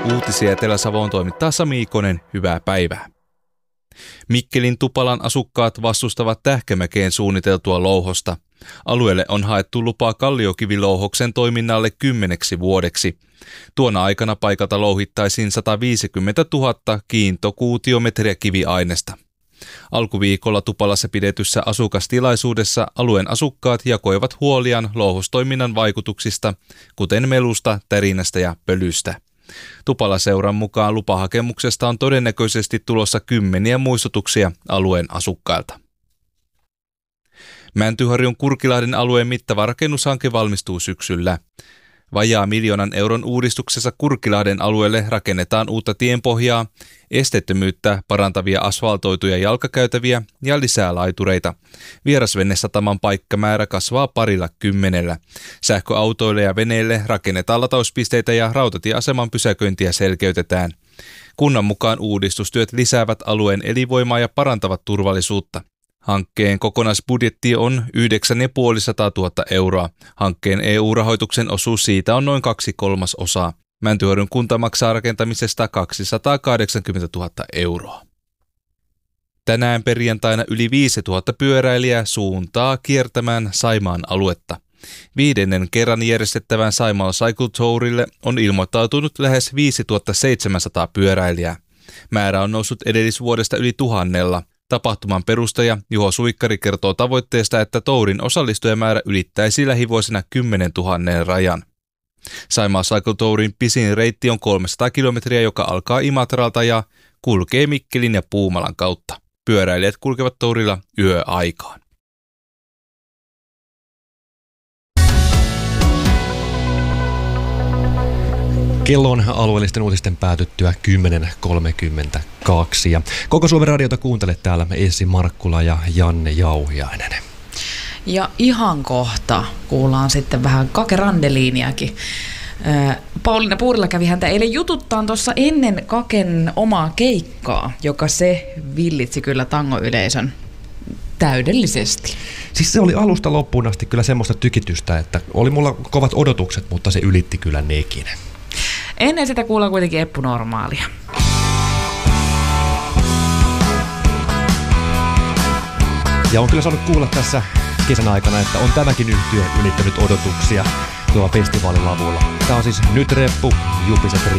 Uutisia Etelä-Savoon toimittaa Sami Ikonen, hyvää päivää. Mikkelin Tupalan asukkaat vastustavat Tähkämäkeen suunniteltua louhosta. Alueelle on haettu lupaa kalliokivilouhoksen toiminnalle 10 vuodeksi. Tuona aikana paikalta louhittaisiin 150 000 kiintokuutiometriä kiviainesta. Alkuviikolla Tupalassa pidetyssä asukastilaisuudessa alueen asukkaat jakoivat huoliaan louhostoiminnan vaikutuksista, kuten melusta, tärinästä ja pölystä. Tupala-seuran mukaan lupahakemuksesta on todennäköisesti tulossa kymmeniä muistutuksia alueen asukkailta. Mäntyharjun Kurkilahden alueen mittava rakennushanke valmistuu syksyllä. Vajaa 1 miljoonan euron uudistuksessa Kurkilahden alueelle rakennetaan uutta tienpohjaa, esteettömyyttä parantavia asfaltoituja jalkakäytäviä ja lisää laitureita. Vierasvennesataman paikkamäärä kasvaa 20. Sähköautoille ja veneille rakennetaan latauspisteitä ja rautatieaseman pysäköintiä selkeytetään. Kunnan mukaan uudistustyöt lisäävät alueen elinvoimaa ja parantavat turvallisuutta. Hankkeen kokonaisbudjetti on 950 000 euroa. Hankkeen EU-rahoituksen osuus siitä on noin 2/3. Mäntyharjun kunta maksaa rakentamisesta 280 000 euroa. Tänään perjantaina yli 5000 pyöräilijää suuntaa kiertämään Saimaan aluetta. 5. kerran järjestettävän Saimaa Cycle Tourille on ilmoittautunut lähes 5700 pyöräilijää. Määrä on noussut edellisvuodesta yli 1000. Tapahtuman perustaja Juho Suikkari kertoo tavoitteesta, että tourin osallistujamäärä ylittäisi lähivuosina 10 000 rajan. Saimaa Cycle Tourin pisin reitti on 300 kilometriä, joka alkaa Imatralta ja kulkee Mikkelin ja Puumalan kautta. Pyöräilijät kulkevat tourilla yöaikaan. Kello on alueellisten uutisten päätyttyä 10.32 ja koko Suomen radiota kuuntelet täällä Essi Markkula ja Janne Jauhiainen. Ja ihan kohta kuullaan sitten vähän Kake Randeliiniakin. Pauliina Puurila kävi häntä eilen jututtaan tuossa ennen Kaken omaa keikkaa, joka se villitsi kyllä tangoyleisön täydellisesti. Siis se oli alusta loppuun asti kyllä semmoista tykitystä, että oli mulla kovat odotukset, mutta se ylitti kyllä nekin. Ennen sitä kuullaan kuitenkin Eppu Normaalia. Ja on kyllä saanut kuulla tässä kesän aikana, että on tämäkin yhtye ylittänyt odotuksia tuolla festivaalilavulla. Tämä on siis Nyt Reppu, Jupiset